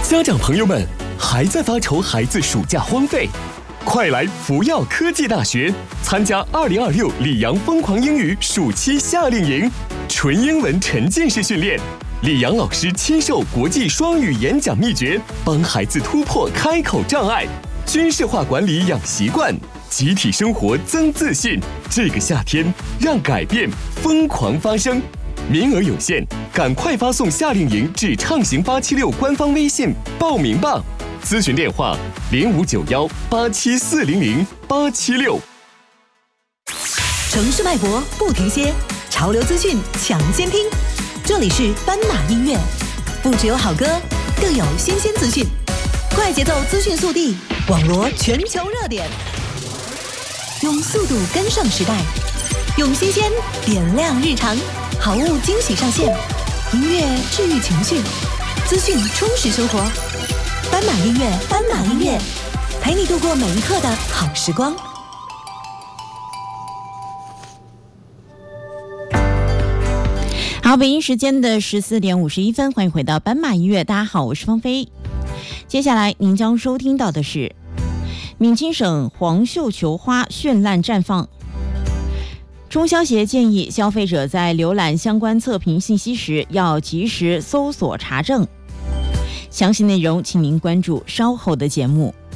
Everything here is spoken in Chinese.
家长朋友们，还在发愁孩子暑假荒废？快来福耀科技大学参加2026里昂疯狂英语暑期夏令营，纯英文沉浸式训练，李阳老师亲授国际双语演讲秘诀，帮孩子突破开口障碍，军事化管理养习惯，集体生活增自信。这个夏天，让改变疯狂发生。名额有限，赶快发送夏令营至畅行876官方微信报名吧。咨询电话059187400876。 城市脉搏不停歇，潮流资讯抢先听。这里是斑马音乐，不只有好歌，更有新鲜资讯，快节奏资讯速递，网罗全球热点，用速度跟上时代，用新鲜点亮日常。好物惊喜上线，音乐治愈情绪，资讯充实生活。斑马音乐，斑马音乐，陪你度过每一刻的好时光。 好，北京时间的14点51分，欢迎回到斑马音乐。大家好，我是芳菲。接下来您将收听到的是闽清省黄绣球花绚烂绽放。中消协建议消费者在浏览相关测评信息时要及时搜索查证。详细内容请您关注稍后的节目。